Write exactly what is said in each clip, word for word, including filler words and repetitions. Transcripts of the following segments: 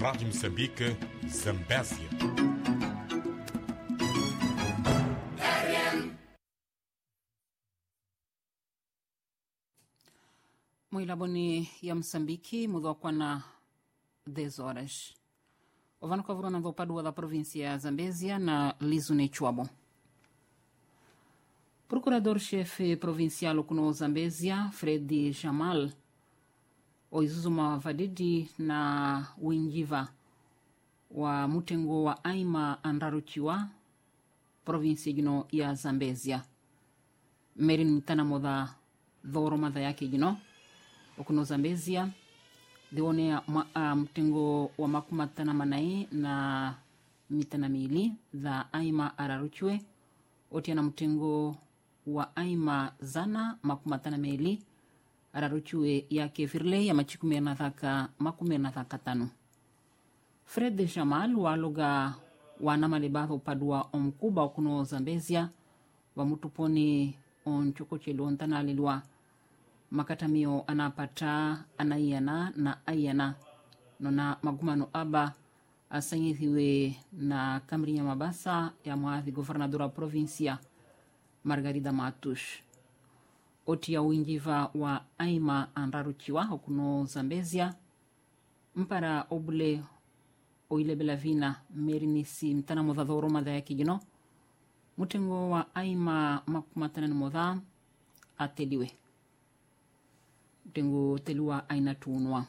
Rádio Moçambique, Zambésia. Muilaboni ya Moçambique mudou kwa na dez horas. Ovano kwa vrona do Padua da província ya Zambésia na Lizune Chuabo. Procurador-chefe provincial kuno Zambésia, Fred Jamal, oizuzuma vadidi na wingiva wa mutengo wa aima andaruchiwa provinsi gino ya Zambésia. Merin mitana moda dhoro madha yake gino okuno Zambésia deonea uh, mutengo wa makumatana manai na mitana mili dha aima araruchwe otiana mutengo wa aima zana makumatana mili araruchwe yake virle ya machikume na thaka makume na thaka tano. Fred Jamal waluga wanamalibadho padua omkuba okuno Zambésia wa mutuponi onchokochelo ontanalilwa makatamio anapata anayana na ayana nona magumano aba asanyithiwe na kamri ya mabasa ya mwathi governadora provincia Margarida Matush. Oti ya wingiva wa aima anraruchiwa okuno Zambésia mpara obule oile belavina merinisi mtana modha dhoro madha ya kijino mutengo wa aima makumatana ni modha ateliwe mutengo telua aina tuunwa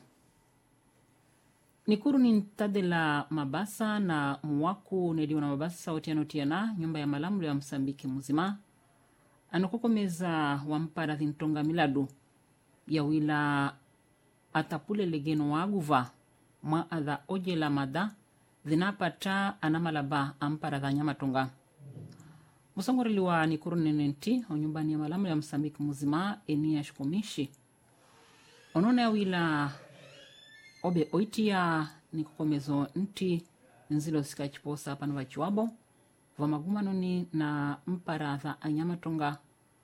nikuru ni ntadela mabasa na muwaku nediwa na mabasa otiano tiana nyumba ya malamlo ya Msambiki muzima anokokomeza wampara thintonga miladu ya wila atapule legeno waguva mwa adha oje la mada dhinapata anamalaba ampara dha nyamatonga. Musongoriliwa ni kuru nenenti onyumbani ya malamu ya Msambiki muzima enia shikomishi. Onona ya wila obe oitia ni kukomezo nti nzilo sika chiposa panu wa chiwabo vamagumanoni na mpara dha anyamatonga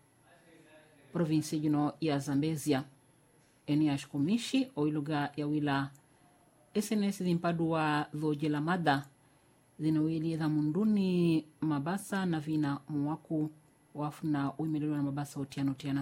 provinsi jino ya Zambésia enia shikomishi oiluga ya wila S N S dhimpadua dhoje la mada zinawili dha munduni mabasa na vina muwaku wafuna uimelelewa na mabasa otiano tiana.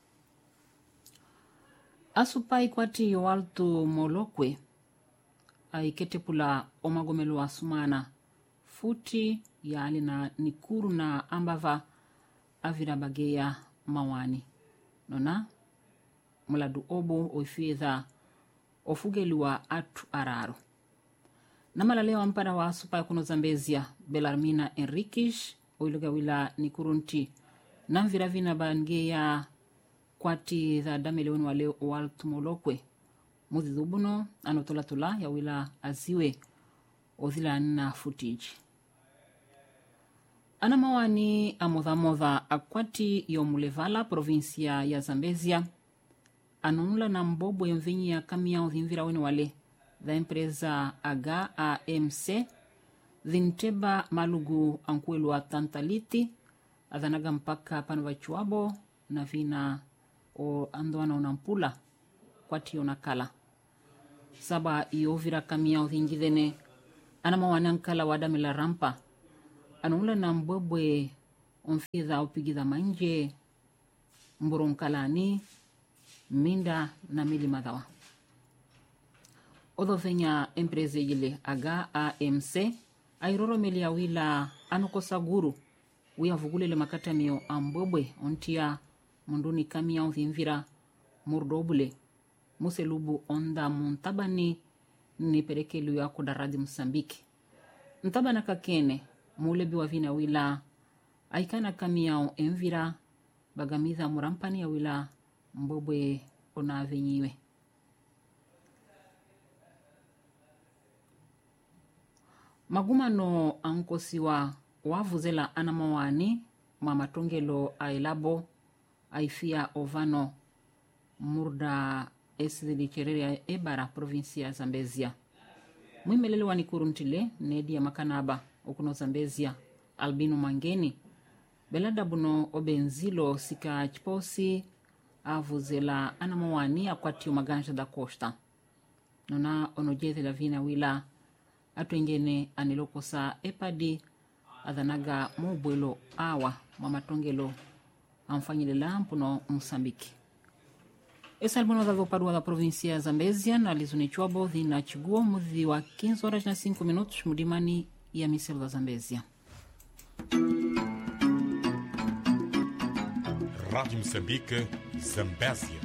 Asupai kwati yowaltu molokwe aikete pula omagomelo wa sumana futi ya alina nikuru na ambava avira bageya mawani. Nona muladu obo oifedha ofugeliwa atu araro. Namalalewa mpana wa supa kuno Zambésia Belarmina Enriquez oiluga wila nikurunti namvira vina bangeya kwati dha dameleweni wale waltu molokwe muzi dhubuno anotolatula ya wila aziwe othila na futiji. Anamawani amodha-modha akwati yomulevala provinsia ya Zambésia anunula na mbobo yomvinyi ya kamia uthimvira wene wale dha empresa H A M C dhinteba malugu ankuelu wa tantaliti adhanaga mpaka panu wachuabo na vina o andoana unampula kwati yonakala saba yovira kamia uthinjidhene anamawani ankala wadamila rampa anunula na mbobwe omfidha upigidha manje mburonkalani minda na mili madhawa. Odho venya emprese yile H A M C airoro meli ya wila anukosa guru uya vugulele makatamio ambobwe ontia munduni kamia uthimvira murdobule muselubu onda muntabani ni perekelu ya kudaradi Msambiki. Ntabana kakene mulebi wa vina wila aikana kamia envira bagamiza murampani ya wila mbobwe ona venyiwe. Magumano ankosiwa wavuzela anamawani mamatongelo ailabo aifia ovano murda esili cherere ya ebara provinsi ya Zambésia. Mwimelele wani kuruntile nedi ya makanaba okuno Zambésia Albino Mangeni belada buno obenzilo sika chiposi avuzela anamawani akwati umaganja da Costa. nona onojeze la vina wila atwengene anilokosa epadi adhanaga mubwelo awa mwa matongelo amfanyilela mpuno Msambiki. Essa albuno da Padua da província ya Zambésia na lizunichwabo dhina chiguo mudhi wa quinze horas na cinco minutos mudimani ya miselo da Zambésia. Rádio Moçambique, Zambésia.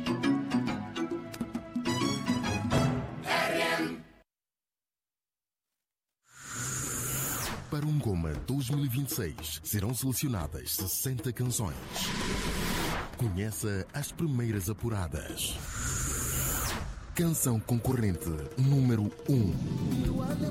Para um Goma dois mil e vinte e seis, serão selecionadas sessenta canções. Conheça as primeiras apuradas. Canção concorrente número um.